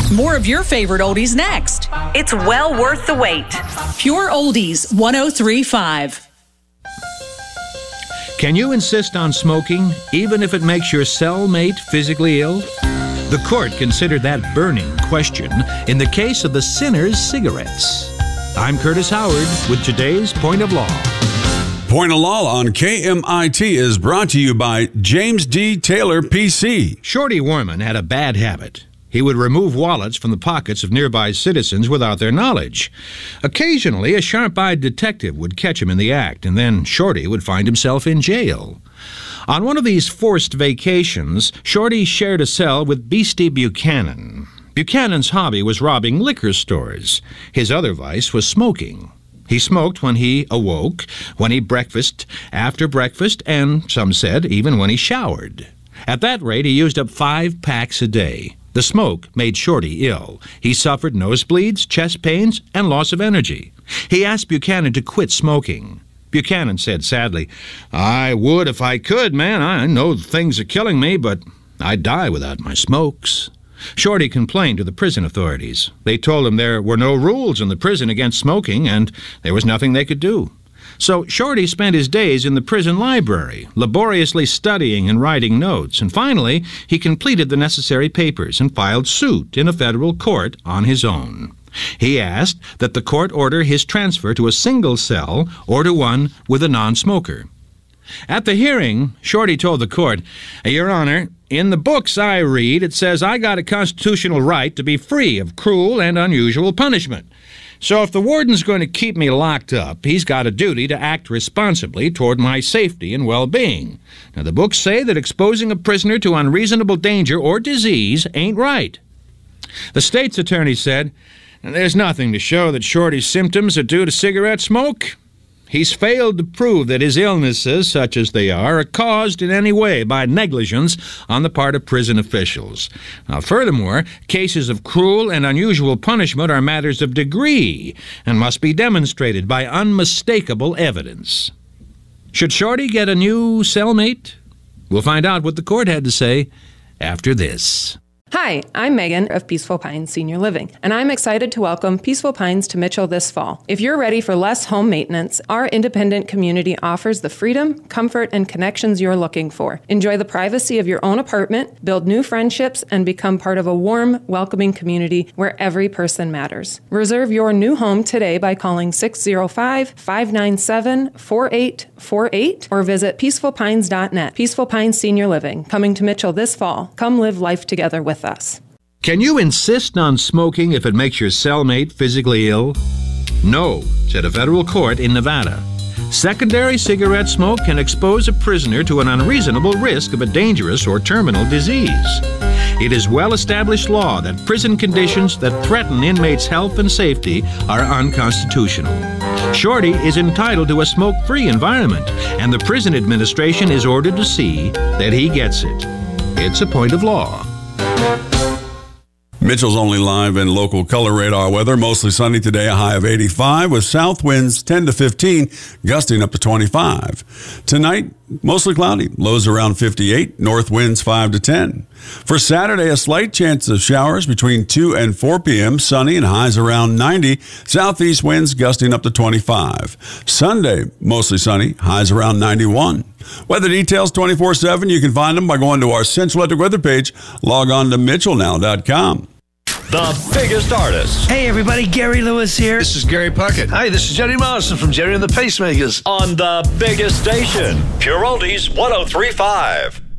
More of your favorite oldies next. It's well worth the wait. Pure Oldies 103.5. Can you insist on smoking, even if it makes your cellmate physically ill? The court considered that burning question in the case of the sinner's cigarettes. I'm Curtis Howard with today's Point of Law. Point of Law on KMIT is brought to you by James D. Taylor, PC. Shorty Warman had a bad habit. He would remove wallets from the pockets of nearby citizens without their knowledge. Occasionally, a sharp-eyed detective would catch him in the act, and then Shorty would find himself in jail. On one of these forced vacations, Shorty shared a cell with Beastie Buchanan. Buchanan's hobby was robbing liquor stores. His other vice was smoking. He smoked when he awoke, when he breakfasted, after breakfast, and, some said, even when he showered. At that rate, he used up 5 packs a day. The smoke made Shorty ill. He suffered nosebleeds, chest pains, and loss of energy. He asked Buchanan to quit smoking. Buchanan said sadly, "I would if I could, man. I know things are killing me, but I'd die without my smokes." Shorty complained to the prison authorities. They told him there were no rules in the prison against smoking, and there was nothing they could do. So Shorty spent his days in the prison library, laboriously studying and writing notes, and finally he completed the necessary papers and filed suit in a federal court on his own. He asked that the court order his transfer to a single cell or to one with a non-smoker. At the hearing, Shorty told the court, "Your Honor, in the books I read, it says I got a constitutional right to be free of cruel and unusual punishment. So if the warden's going to keep me locked up, he's got a duty to act responsibly toward my safety and well-being. Now, the books say that exposing a prisoner to unreasonable danger or disease ain't right." The state's attorney said, "There's nothing to show that Shorty's symptoms are due to cigarette smoke. He's failed to prove that his illnesses, such as they are caused in any way by negligence on the part of prison officials. Now, furthermore, cases of cruel and unusual punishment are matters of degree and must be demonstrated by unmistakable evidence." Should Shorty get a new cellmate? We'll find out what the court had to say after this. Hi, I'm Megan of Peaceful Pines Senior Living, and I'm excited to welcome Peaceful Pines to Mitchell this fall. If you're ready for less home maintenance, our independent community offers the freedom, comfort, and connections you're looking for. Enjoy the privacy of your own apartment, build new friendships, and become part of a warm, welcoming community where every person matters. Reserve your new home today by calling 605-597-4848 or visit peacefulpines.net. Peaceful Pines Senior Living, coming to Mitchell this fall. Come live life together with us. Can you insist on smoking if it makes your cellmate physically ill? No, said a federal court in Nevada. Secondary cigarette smoke can expose a prisoner to an unreasonable risk of a dangerous or terminal disease. It is well-established law that prison conditions that threaten inmates' health and safety are unconstitutional. Shorty is entitled to a smoke-free environment, and the prison administration is ordered to see that he gets it. It's a point of law. Mitchell's only live and local color radar weather. Mostly sunny today, a high of 85 with south winds 10 to 15, gusting up to 25. Tonight, mostly cloudy, lows around 58, north winds 5 to 10. For Saturday, a slight chance of showers between 2 and 4 p.m., sunny and highs around 90, southeast winds gusting up to 25. Sunday, mostly sunny, highs around 91. Weather details 24/7. You can find them by going to our Central Electric weather page. Log on to mitchellnow.com. The biggest artists. Hey everybody, Gary Lewis here. This is Gary Puckett. Hi, this is Jerry Morrison from Jerry and the Pacemakers. On the biggest station, Pure Oldies 103.5.